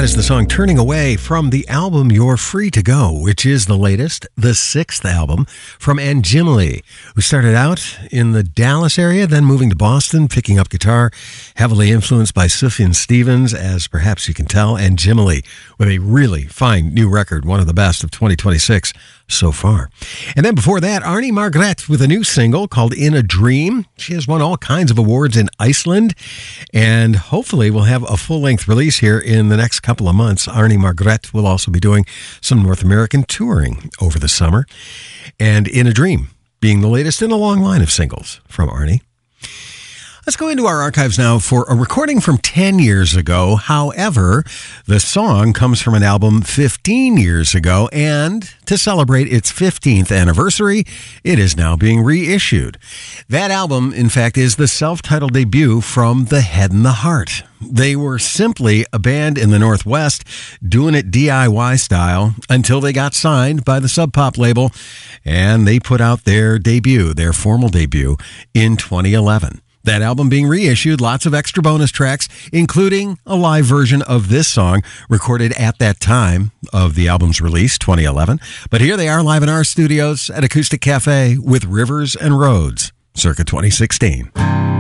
That is the song Turning Away from the album You're Free to Go, which is the latest, the sixth album from Anjimli, who started out in the Dallas area, then moving to Boston, picking up guitar, heavily influenced by Sufjan Stevens, as perhaps you can tell. Anjimli with a really fine new record, one of the best of 2026 so far. And then before that, Arnie Margrethe with a new single called In a Dream. She has won all kinds of awards in Iceland, and hopefully we'll have a full-length release here in the next couple of months. Arnie Margrethe will also be doing some North American touring over the summer, and In a Dream being the latest in a long line of singles from Arnie. Let's go into our archives now for a recording from 10 years ago. However, the song comes from an album 15 years ago, and to celebrate its 15th anniversary, it is now being reissued. That album, in fact, is the self-titled debut from The Head and the Heart. They were simply a band in the Northwest doing it DIY style until they got signed by the Sub Pop label, and they put out their debut, their formal debut, in 2011. That album being reissued, lots of extra bonus tracks, including a live version of this song recorded at that time of the album's release, 2011. But here they are live in our studios at Acoustic Cafe with Rivers and Roads, circa 2016.